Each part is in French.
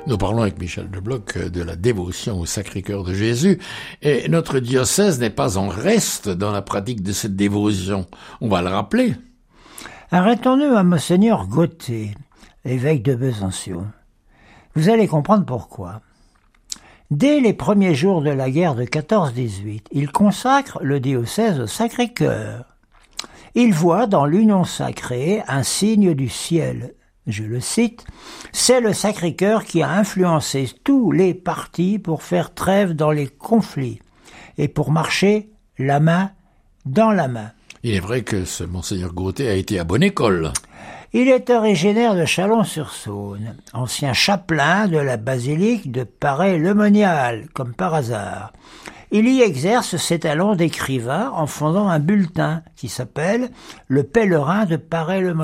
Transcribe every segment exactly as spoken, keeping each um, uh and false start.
Nous parlons avec Michel Debloc de la dévotion au Sacré-Cœur de Jésus et notre diocèse n'est pas en reste dans la pratique de cette dévotion. On va le rappeler. Arrêtons-nous à Monseigneur Gauthier, évêque de Besançon. Vous allez comprendre pourquoi. Dès les premiers jours de la guerre de quatorze dix-huit, il consacre le diocèse au Sacré-Cœur. Il voit dans l'union sacrée un signe du ciel. Je le cite, « C'est le Sacré-Cœur qui a influencé tous les partis pour faire trêve dans les conflits et pour marcher la main dans la main. » Il est vrai que ce Monseigneur Gauthier a été à bonne école. Il est originaire de Chalon-sur-Saône, ancien chapelain de la basilique de Paray-le-Monial, comme par hasard. Il y exerce ses talents d'écrivain en fondant un bulletin qui s'appelle « Le pèlerin de Paray-le-Monial ».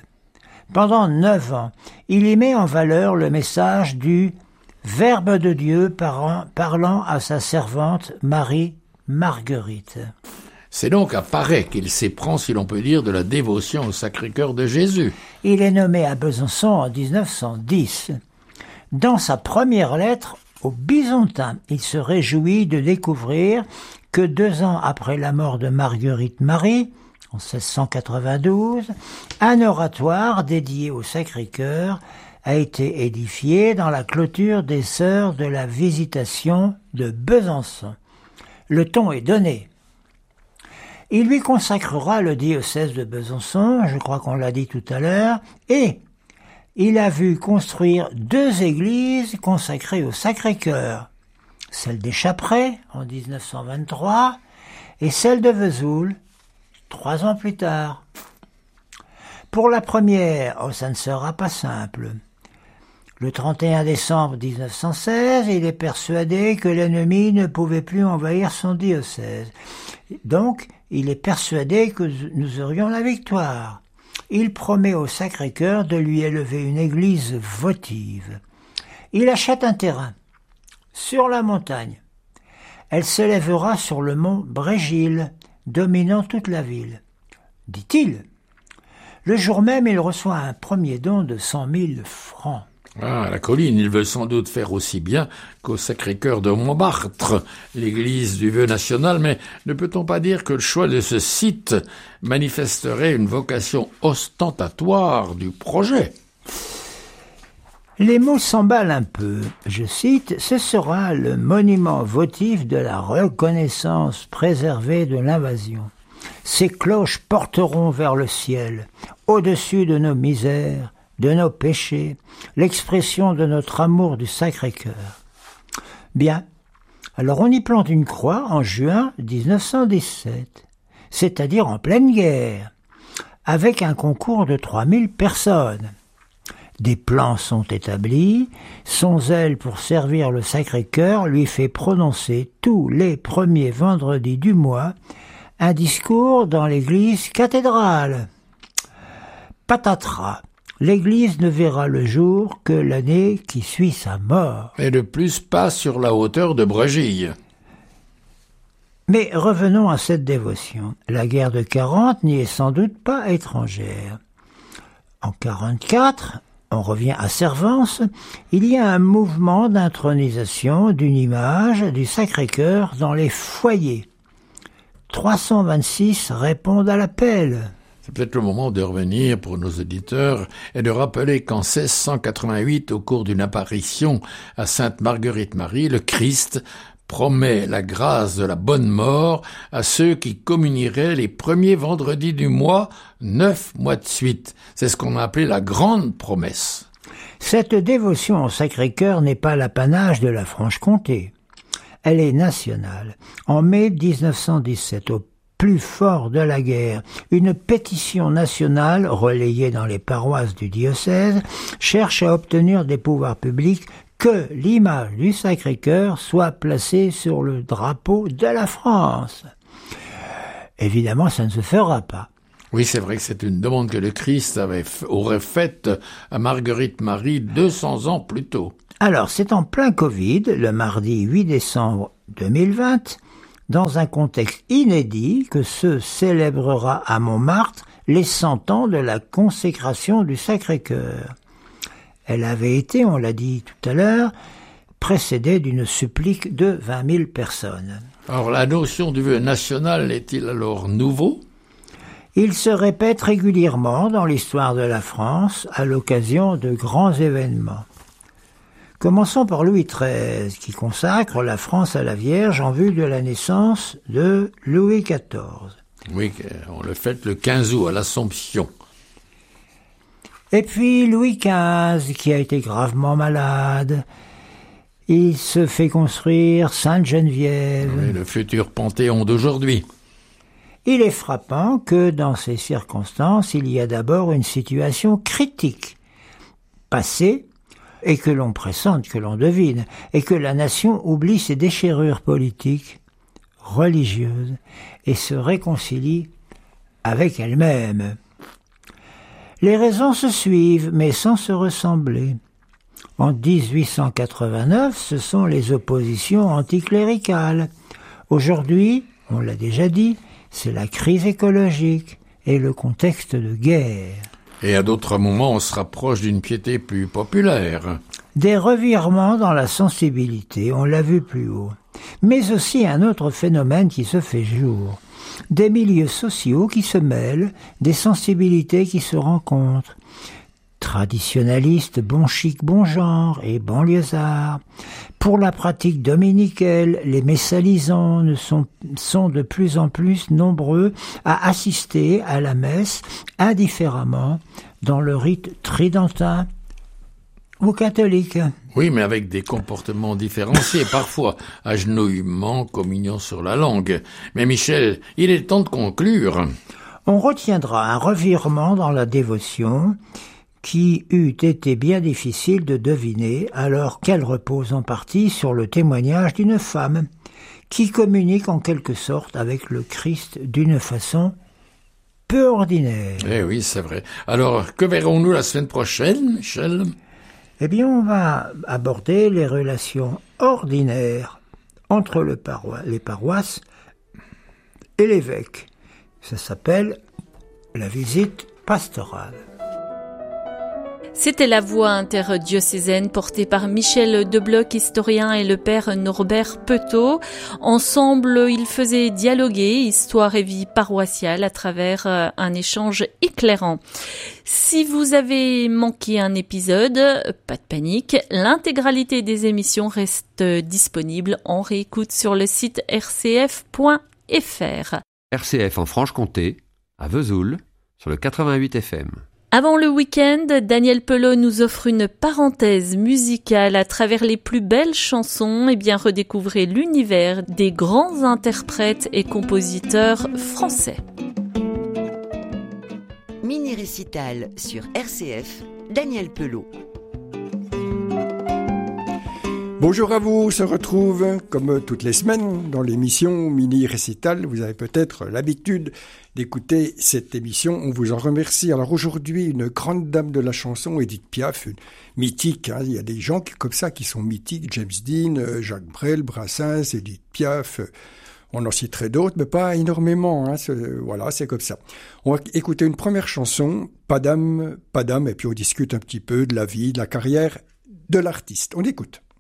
Pendant neuf ans, il y met en valeur le message du « Verbe de Dieu parlant à sa servante Marie Marguerite ». C'est donc à Paray qu'il s'éprend, si l'on peut dire, de la dévotion au Sacré-Cœur de Jésus. Il est nommé à Besançon en dix-neuf cent dix. Dans sa première lettre aux Byzantins, il se réjouit de découvrir que deux ans après la mort de Marguerite Marie, en seize cent quatre-vingt-douze, un oratoire dédié au Sacré-Cœur a été édifié dans la clôture des Sœurs de la Visitation de Besançon. Le ton est donné. Il lui consacrera le diocèse de Besançon, je crois qu'on l'a dit tout à l'heure, et il a vu construire deux églises consacrées au Sacré-Cœur, celle des Chaprais en dix-neuf cent vingt-trois et celle de Vesoul, trois ans plus tard. Pour la première, oh, ça ne sera pas simple. Le trente et un décembre dix-neuf cent seize, il est persuadé que l'ennemi ne pouvait plus envahir son diocèse. Donc, il est persuadé que nous aurions la victoire. Il promet au Sacré-Cœur de lui élever une église votive. Il achète un terrain sur la montagne. Elle s'élèvera sur le mont Brégild, dominant toute la ville, dit-il. Le jour même, il reçoit un premier don de cent mille francs. Ah, la colline, il veut sans doute faire aussi bien qu'au Sacré-Cœur de Montmartre, l'église du vœu national, mais ne peut-on pas dire que le choix de ce site manifesterait une vocation ostentatoire du projet ? Les mots s'emballent un peu. Je cite, « Ce sera le monument votif de la reconnaissance préservée de l'invasion. Ces cloches porteront vers le ciel, au-dessus de nos misères, de nos péchés, l'expression de notre amour du Sacré-Cœur. » Bien, alors on y plante une croix en juin dix-neuf cent dix-sept, c'est-à-dire en pleine guerre, avec un concours de trois mille personnes. Des plans sont établis, son zèle pour servir le Sacré-Cœur lui fait prononcer tous les premiers vendredis du mois un discours dans l'église cathédrale. Patatras, l'église ne verra le jour que l'année qui suit sa mort. Et de plus pas sur la hauteur de Brégild. Mais revenons à cette dévotion. La guerre de quarante n'y est sans doute pas étrangère. En quarante-quatre, on revient à Servance, il y a un mouvement d'intronisation d'une image du Sacré-Cœur dans les foyers. trois cent vingt-six répondent à l'appel. C'est peut-être le moment de revenir pour nos auditeurs et de rappeler qu'en seize cent quatre-vingt-huit, au cours d'une apparition à Sainte Marguerite Marie, le Christ promet la grâce de la bonne mort à ceux qui communieraient les premiers vendredis du mois, neuf mois de suite. C'est ce qu'on a appelé la grande promesse. Cette dévotion au Sacré-Cœur n'est pas l'apanage de la Franche-Comté. Elle est nationale. En mai dix-neuf cent dix-sept, au plus fort de la guerre, une pétition nationale, relayée dans les paroisses du diocèse, cherche à obtenir des pouvoirs publics que l'image du Sacré-Cœur soit placée sur le drapeau de la France. Évidemment, ça ne se fera pas. Oui, c'est vrai que c'est une demande que le Christ avait, aurait faite à Marguerite Marie deux cents ans plus tôt. Alors, c'est en plein Covid, le mardi huit décembre deux mille vingt, dans un contexte inédit, que se célébrera à Montmartre les cent ans de la consécration du Sacré-Cœur. Elle avait été, on l'a dit tout à l'heure, précédée d'une supplique de vingt mille personnes. Alors la notion du vœu national est-il alors nouveau ? Il se répète régulièrement dans l'histoire de la France à l'occasion de grands événements. Commençons par Louis treize, qui consacre la France à la Vierge en vue de la naissance de Louis quatorze. Oui, on le fête le quinze août à l'Assomption. Et puis Louis quinze, qui a été gravement malade. Il se fait construire Sainte-Geneviève. Oui, le futur Panthéon d'aujourd'hui. Il est frappant que dans ces circonstances, il y a d'abord une situation critique, passée, et que l'on pressente, que l'on devine, et que la nation oublie ses déchirures politiques, religieuses, et se réconcilie avec elle-même. Les raisons se suivent, mais sans se ressembler. En dix-huit cent quatre-vingt-neuf, ce sont les oppositions anticléricales. Aujourd'hui, on l'a déjà dit, c'est la crise écologique et le contexte de guerre. Et à d'autres moments, on se rapproche d'une piété plus populaire. Des revirements dans la sensibilité, on l'a vu plus haut. Mais aussi un autre phénomène qui se fait jour. Des milieux sociaux qui se mêlent, des sensibilités qui se rencontrent. Traditionnalistes, bon chic, bon genre et banlieusards. Pour la pratique dominicaine, les messalisants ne sont, sont de plus en plus nombreux à assister à la messe indifféremment dans le rite tridentin ou catholique. Oui, mais avec des comportements différenciés, parfois agenouillement, communion sur la langue. Mais Michel, il est temps de conclure. On retiendra un revirement dans la dévotion qui eût été bien difficile de deviner alors qu'elle repose en partie sur le témoignage d'une femme qui communique en quelque sorte avec le Christ d'une façon peu ordinaire. Eh oui, c'est vrai. Alors, que verrons-nous la semaine prochaine, Michel ? Eh bien, on va aborder les relations ordinaires entre le paroi- les paroisses et l'évêque. Ça s'appelle la visite pastorale. C'était la voix interdiocésaine portée par Michel Debloc, historien, et le père Norbert Petot. Ensemble, ils faisaient dialoguer histoire et vie paroissiale à travers un échange éclairant. Si vous avez manqué un épisode, pas de panique, l'intégralité des émissions reste disponible en réécoute sur le site r c f point f r. R C F en Franche-Comté, à Vesoul, sur le quatre-vingt-huit F M. Avant le week-end, Daniel Pelot nous offre une parenthèse musicale à travers les plus belles chansons et bien redécouvrir l'univers des grands interprètes et compositeurs français. Mini-récital sur R C F, Daniel Pelot. Bonjour à vous, on se retrouve comme toutes les semaines dans l'émission Mini Récital. Vous avez peut-être l'habitude d'écouter cette émission, on vous en remercie. Alors aujourd'hui, une grande dame de la chanson, Édith Piaf, une mythique, hein. Il y a des gens qui, comme ça qui sont mythiques, James Dean, Jacques Brel, Brassens, Édith Piaf, on en citerait d'autres, mais pas énormément, hein. C'est, voilà, c'est comme ça. On va écouter une première chanson, Pas d'âme, pas d'âme, et puis on discute un petit peu de la vie, de la carrière de l'artiste. On écoute.